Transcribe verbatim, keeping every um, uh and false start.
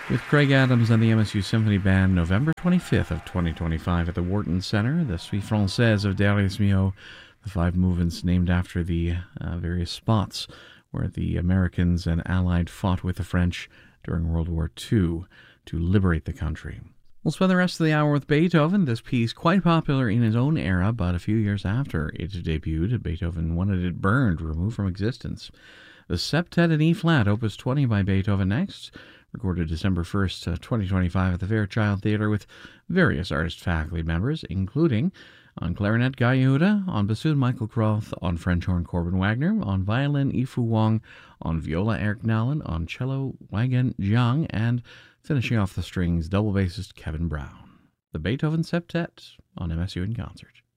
With Craig Adams and the M S U Symphony Band, November twenty-fifth of twenty twenty-five at the Wharton Center, the Suite Française of Darius Milhaud, the five movements named after the uh, various spots where the Americans and Allied fought with the French during World War Two to liberate the country. We'll spend the rest of the hour with Beethoven, this piece quite popular in his own era, but a few years after it debuted, Beethoven wanted it burned, removed from existence. The Septet in E-flat, Opus twenty by Beethoven next, recorded December first, twenty twenty-five at the Fairchild Theatre with various artist faculty members, including on clarinet Guy Yehuda, on bassoon Michael Croth, on French horn Corbin Wagner, on violin Yifu Wang, on viola Eric Nallen, on cello Weigen Jiang, and finishing off the strings double bassist Kevin Brown. The Beethoven Septet on M S U in Concert.